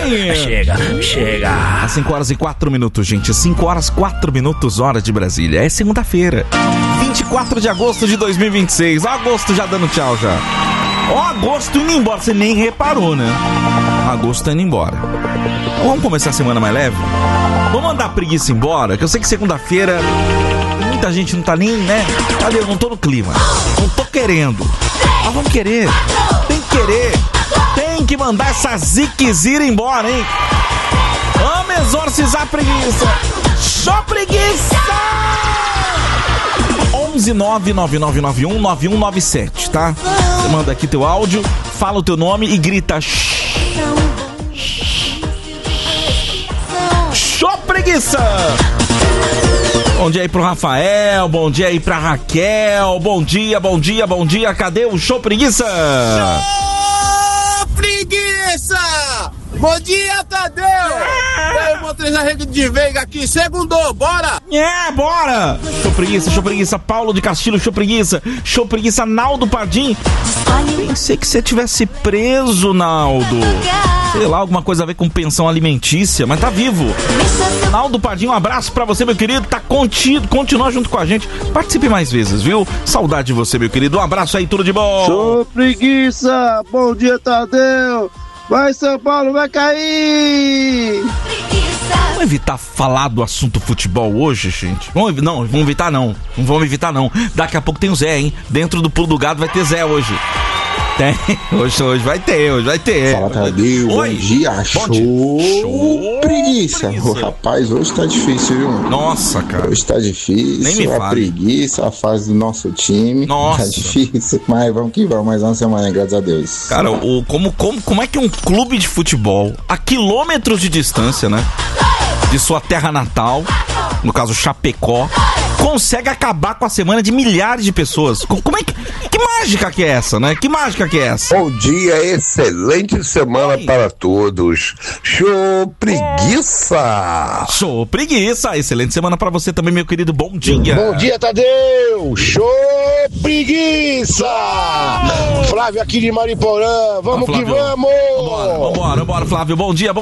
Chega. Às 5 horas e 4 minutos, gente. 5 horas 4 minutos, hora de Brasília. É segunda-feira, 24 de agosto de 2026. Ó, agosto já dando tchau já. Ó, agosto indo embora. Você nem reparou, né? Agosto indo embora. Vamos começar a semana mais leve? Vamos mandar a preguiça embora, que eu sei que segunda-feira muita gente não tá nem, né? Cadê? Eu não tô no clima. Não tô querendo. Mas vamos querer. Tem que querer. Tem que mandar essa ziquezira embora, hein? Vamos exorcizar a preguiça. Show preguiça! 11999919197, tá? Você manda aqui teu áudio, fala o teu nome e grita show preguiça! Bom dia aí pro Rafael, bom dia aí pra Raquel, bom dia, cadê o show preguiça? Show preguiça! Bom dia, Tadeu! Eu vou trazer a rede de Veiga aqui, segundou, bora! Bora! Show preguiça, Paulo de Castilho, show preguiça, Naldo Pardim. Pensei que você tivesse preso, Naldo. Sei lá, alguma coisa a ver com pensão alimentícia, mas tá vivo. Naldo Pardim, um abraço pra você, meu querido, tá contido, continua junto com a gente. Participe mais vezes, viu? Saudade de você, meu querido, um abraço aí, tudo de bom. Show preguiça, bom dia, Tadeu. Vai, São Paulo, vai cair! Vamos evitar falar do assunto futebol hoje, gente? Não vamos evitar não. Daqui a pouco tem o Zé, hein? Dentro do pulo do gado vai ter Zé hoje. Tem. Hoje vai ter. Fala, Tadeu. Bom dia. Show preguiça. Rapaz, hoje tá difícil, viu? Nossa, cara. Hoje tá difícil. Nem me fale. A preguiça, a fase do nosso time. Nossa. Tá difícil, mas vamos que vamos. Mais uma semana, graças a Deus. Cara, como é que um clube de futebol, a quilômetros de distância, né? De sua terra natal, no caso Chapecó, consegue acabar com a semana de milhares de pessoas? Como é que mágica que é essa, né? Que mágica que é essa? Bom dia, excelente semana para todos. Show preguiça! Show preguiça! Excelente semana para você também, meu querido. Bom dia! Bom dia, Tadeu! Show preguiça! Flávio aqui de Mariporã, vamos que vamos! Vambora, Flávio. Bom dia!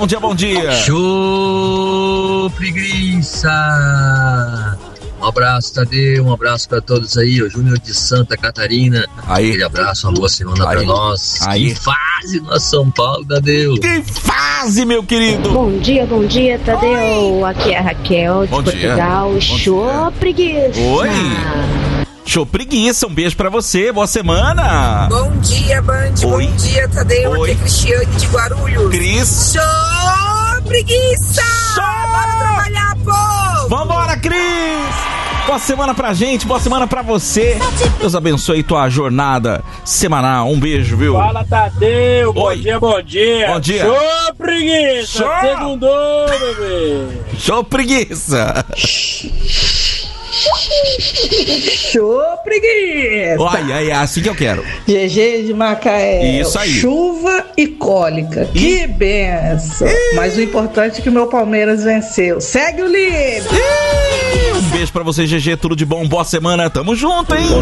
Show preguiça! Um abraço, Tadeu, um abraço pra todos aí, o Júnior de Santa Catarina. Aquele abraço, uma boa semana pra nós. Que fase nós São Paulo, Tadeu. Que fase, meu querido. Bom dia, Tadeu. Oi. Aqui é a Raquel de Portugal. Show preguiça. Oi. Show preguiça, um beijo pra você, boa semana. Bom dia, Band. Oi. Bom dia, Tadeu. Aqui é Cristiane de Guarulhos. Cris. Show preguiça. Bora trabalhar, povo. Vambora, Cris. Boa semana pra gente, boa semana pra você. Deus abençoe tua jornada semanal. Um beijo, viu? Fala, Tadeu. Oi. Bom dia. Bom dia. Show preguiça. Show. Segundou, bebê. Show preguiça. Show preguiça. Ai, assim que eu quero. GG de Macaé. Isso aí. Chuva e cólica. Que benção. Mas o importante é que o meu Palmeiras venceu. Segue o líder. Um beijo pra você, GG. Tudo de bom. Boa semana. Tamo junto, hein?